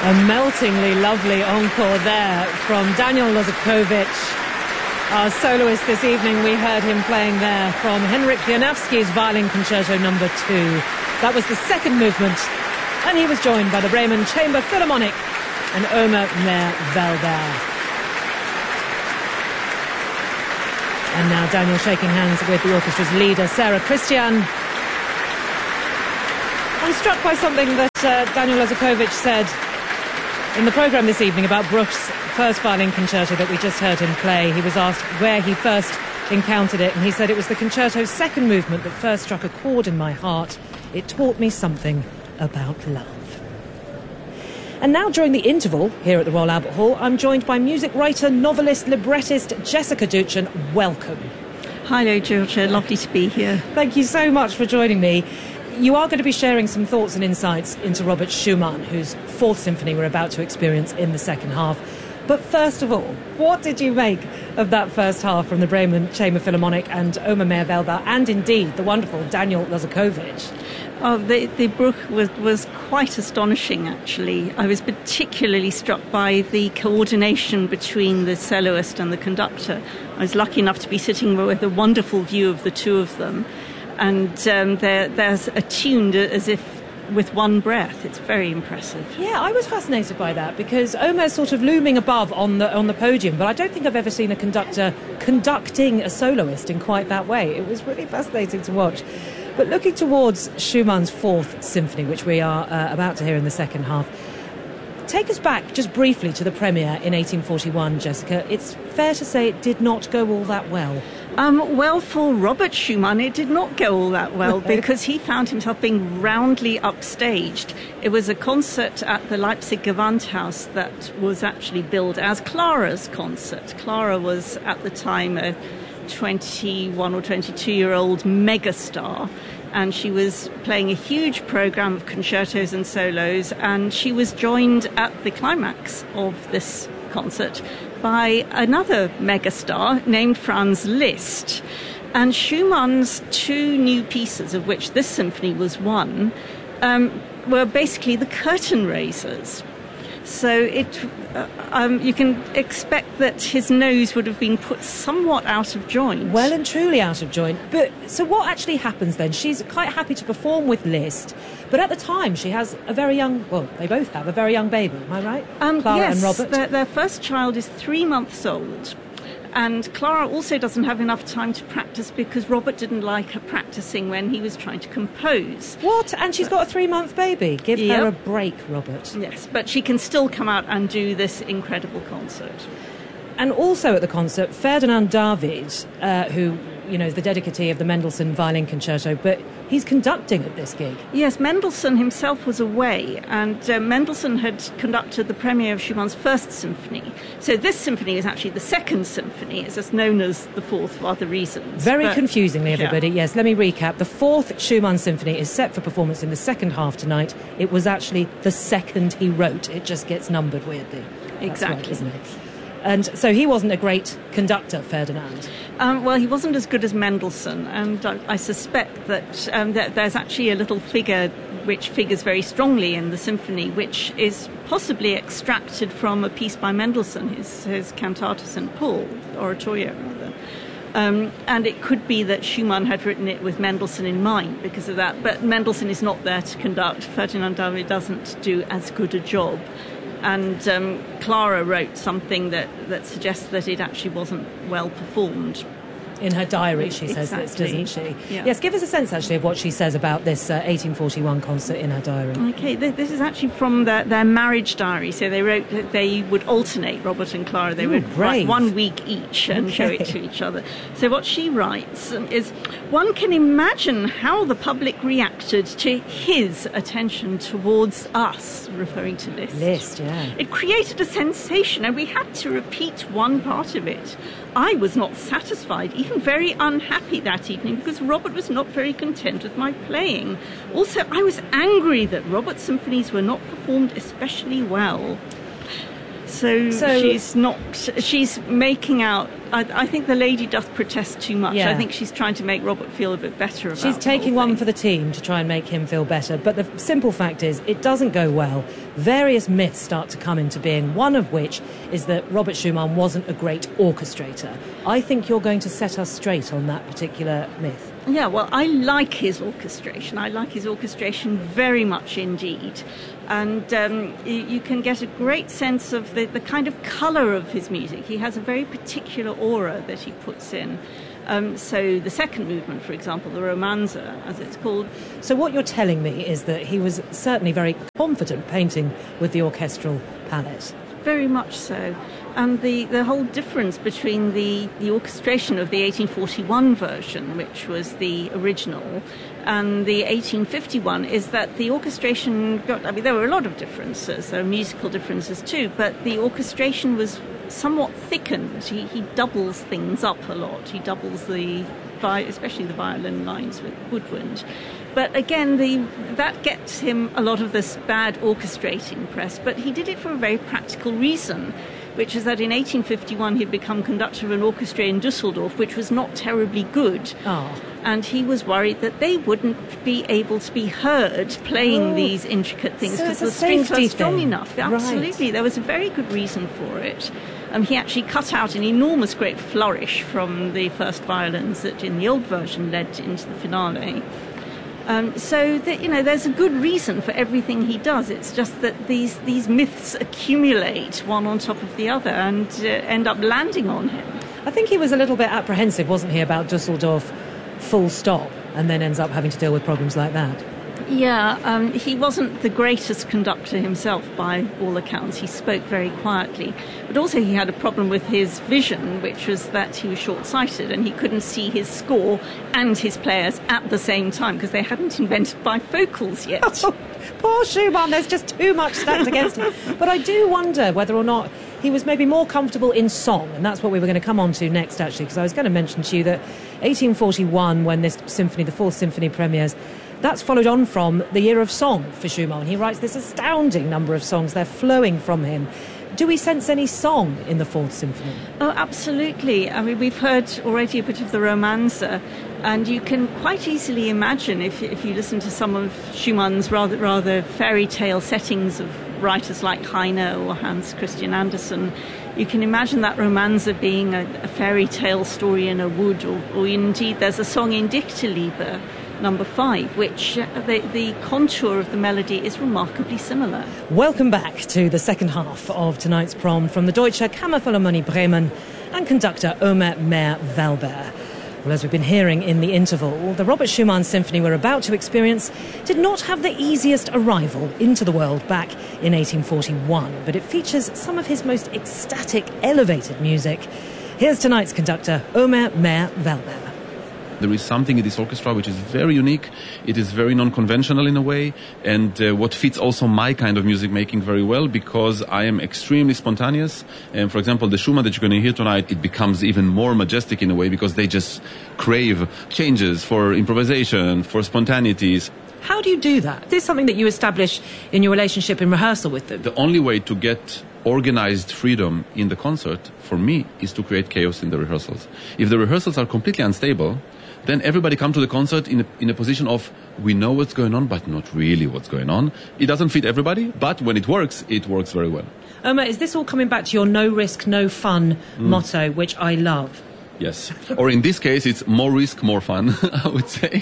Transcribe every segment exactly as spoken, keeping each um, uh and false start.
A meltingly lovely encore there from Daniel Lozakovich, our soloist this evening. We heard him playing there from Henryk Wieniawski's Violin Concerto number two. That was the second movement, and he was joined by the Bremen Chamber Philharmonic and Omer Meyer-Welber. And now Daniel shaking hands with the orchestra's leader, Sarah Christian. I'm struck by something that uh, Daniel Lozakovich said in the programme this evening about Bruch's first violin concerto that we just heard him play. He was asked where he first encountered it, and he said it was the concerto's second movement that first struck a chord in my heart. It taught me something about love. And now, during the interval here at the Royal Albert Hall, I'm joined by music writer, novelist, librettist Jessica Duchan. Welcome. Hello, Georgia. Lovely to be here. Thank you so much for joining me. You are going to be sharing some thoughts and insights into Robert Schumann, whose fourth symphony we're about to experience in the second half. But first of all, what did you make of that first half from the Bremen Chamber Philharmonic and Omer Meyer-Welber, and indeed the wonderful Daniel Lozakovich? Oh, the, the Bruch was, was quite astonishing, actually. I was particularly struck by the coordination between the soloist and the conductor. I was lucky enough to be sitting with a wonderful view of the two of them. And um, they're, they're attuned as if with one breath. It's very impressive. Yeah, I was fascinated by that because Omer's sort of looming above on the on the podium, but I don't think I've ever seen a conductor conducting a soloist in quite that way. It was really fascinating to watch. But looking towards Schumann's fourth symphony, which we are uh, about to hear in the second half, take us back just briefly to the premiere in eighteen forty-one, Jessica. It's fair to say it did not go all that well. Um, well, for Robert Schumann, it did not go all that well because he found himself being roundly upstaged. It was a concert at the Leipzig Gewandhaus that was actually billed as Clara's concert. Clara was at the time a twenty-one or twenty-two-year-old megastar, and she was playing a huge programme of concertos and solos, and she was joined at the climax of this concert by another megastar named Franz Liszt. And Schumann's two new pieces, of which this symphony was one, um, were basically the curtain raisers. So it, uh, um, you can expect that his nose would have been put somewhat out of joint. Well and truly out of joint. But so what actually happens then? She's quite happy to perform with Liszt, but at the time she has a very young, well, they both have a very young baby, am I right? Um, Clara yes, and Robert. Their, their first child is three months old. And Clara also doesn't have enough time to practice because Robert didn't like her practicing when he was trying to compose. What? And she's got a three-month baby. Give Yep. her a break, Robert. Yes, but she can still come out and do this incredible concert. And also at the concert, Ferdinand David, uh, who, you know, is the dedicatee of the Mendelssohn Violin Concerto, but he's conducting at this gig. Yes, Mendelssohn himself was away, and uh, Mendelssohn had conducted the premiere of Schumann's first symphony. So this symphony is actually the second symphony. It's just known as the fourth for other reasons. Very but, confusingly, everybody. Yeah. Yes, let me recap. The fourth Schumann symphony is set for performance in the second half tonight. It was actually the second he wrote. It just gets numbered weirdly. That's Exactly. right, isn't it? And so he wasn't a great conductor, Ferdinand. Um, well, he wasn't as good as Mendelssohn, and I, I suspect that, um, that there's actually a little figure which figures very strongly in the symphony, which is possibly extracted from a piece by Mendelssohn, his, his Cantata Saint Paul, oratorio rather. Um, and it could be that Schumann had written it with Mendelssohn in mind because of that, but Mendelssohn is not there to conduct. Ferdinand David doesn't do as good a job. And um, Clara wrote something that, that suggests that it actually wasn't well performed. In her diary, she says Exactly. this, doesn't she? Yeah. Yes, give us a sense, actually, of what she says about this uh, eighteen forty-one concert in her diary. Okay, th- this is actually from their, their marriage diary. So they wrote that they would alternate, Robert and Clara. They Ooh, would write brave. one week each and Okay. show it to each other. So what she writes is, one can imagine how the public reacted to his attention towards us, referring to Liszt. Liszt, yeah. It created a sensation, and we had to repeat one part of it. I was not satisfied, even very unhappy that evening, because Robert was not very content with my playing. Also, I was angry that Robert's symphonies were not performed especially well. So, so she's not, she's making out, I, I think the lady doth protest too much. Yeah. I think she's trying to make Robert feel a bit better about She's the taking whole one thing. for the team to try and make him feel better. But the simple fact is, it doesn't go well. Various myths start to come into being, one of which is that Robert Schumann wasn't a great orchestrator. I think you're going to set us straight on that particular myth. Yeah, well, I like his orchestration. I like his orchestration very much indeed. And um, you, you can get a great sense of the, the kind of colour of his music. He has a very particular aura that he puts in. Um, so the second movement, for example, the Romanza, as it's called. So what you're telling me is that he was certainly very confident painting with the orchestral palette. Very much so. And the, the whole difference between the, the orchestration of the eighteen forty-one version, which was the original, and the eighteen fifty-one is that the orchestration got, I mean, there were a lot of differences. There are musical differences too, but the orchestration was somewhat thickened. He, he doubles things up a lot. He doubles the, especially the violin lines with woodwind. But again, the, that gets him a lot of this bad orchestrating press, but he did it for a very practical reason, which is that in eighteen fifty-one he'd become conductor of an orchestra in Dusseldorf, which was not terribly good. Oh. And he was worried that they wouldn't be able to be heard playing Oh. these intricate things So because it's a the strings safety weren't strong thing. enough. Right. Absolutely. There was a very good reason for it. Um, he actually cut out an enormous great flourish from the first violins that in the old version led into the finale. Um, so that, you know, there's a good reason for everything he does. It's just that these these myths accumulate one on top of the other and uh, end up landing on him. I think he was a little bit apprehensive, wasn't he, about Dusseldorf full stop, and then ends up having to deal with problems like that. Yeah, um, he wasn't the greatest conductor himself by all accounts. He spoke very quietly. But also he had a problem with his vision, which was that he was short-sighted and he couldn't see his score and his players at the same time because they hadn't invented bifocals yet. Oh, poor Schumann, there's just too much stacked against him. But I do wonder whether or not he was maybe more comfortable in song, and that's what we were going to come on to next, actually, because I was going to mention to you that eighteen forty-one, when this symphony, the Fourth Symphony, premieres, that's followed on from the year of song for Schumann. He writes this astounding number of songs. They're flowing from him. Do we sense any song in the Fourth Symphony? Oh, absolutely. I mean, we've heard already a bit of the Romanza, and you can quite easily imagine, if, if you listen to some of Schumann's rather, rather fairy tale settings of writers like Heine or Hans Christian Andersen, you can imagine that Romanza being a, a fairy tale story in a wood, or, or indeed there's a song in Dichterliebe, number five, which uh, the, the contour of the melody is remarkably similar. Welcome back to the second half of tonight's prom from the Deutsche Kammerphilharmonie Bremen and conductor Omer Meyer-Walber. Well, as we've been hearing in the interval, the Robert Schumann symphony we're about to experience did not have the easiest arrival into the world back in eighteen forty-one, but it features some of his most ecstatic, elevated music. Here's tonight's conductor, Omer Meyer-Walber. There is something in this orchestra which is very unique. It is very non-conventional in a way, and uh, what fits also my kind of music making very well, because I am extremely spontaneous. And for example, the Schumann that you're going to hear tonight, it becomes even more majestic in a way because they just crave changes for improvisation, for spontaneities. How do you do that? Is this something that you establish in your relationship in rehearsal with them? The only way to get organized freedom in the concert, for me, is to create chaos in the rehearsals. If the rehearsals are completely unstable, then everybody come to the concert in a, in a position of, we know what's going on, but not really what's going on. It doesn't fit everybody, but when it works, it works very well. Omer, is this all coming back to your no risk, no fun mm. motto, which I love? Yes. Or in this case, it's more risk, more fun, I would say.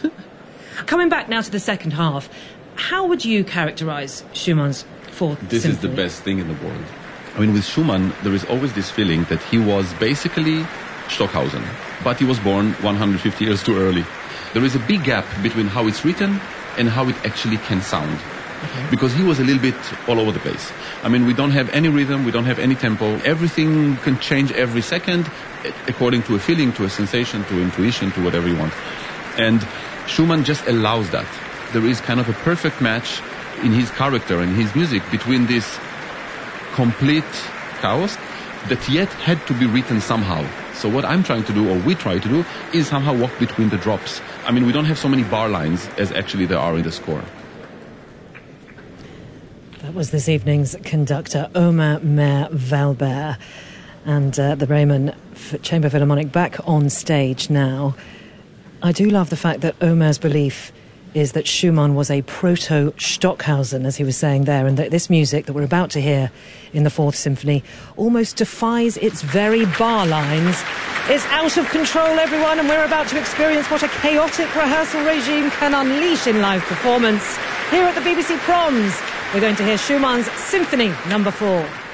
Coming back now to the second half, how would you characterize Schumann's Fourth This Symphony? is the best thing in the world. I mean, with Schumann, there is always this feeling that he was basically Stockhausen, but he was born one hundred fifty years too early. There is a big gap between how it's written and how it actually can sound. Okay. Because he was a little bit all over the place. I mean, we don't have any rhythm, we don't have any tempo. Everything can change every second according to a feeling, to a sensation, to intuition, to whatever you want. And Schumann just allows that. There is kind of a perfect match in his character and his music between this complete chaos that yet had to be written somehow. So what I'm trying to do, or we try to do, is somehow walk between the drops. I mean, we don't have so many bar lines as actually there are in the score. That was this evening's conductor, Omer Mehr-Valber. And uh, the Bremen Chamber Philharmonic back on stage now. I do love the fact that Omer's belief is that Schumann was a proto-Stockhausen, as he was saying there, and that this music that we're about to hear in the Fourth Symphony almost defies its very bar lines. It's out of control, everyone, and we're about to experience what a chaotic rehearsal regime can unleash in live performance. Here at the B B C Proms, we're going to hear Schumann's Symphony Number Four.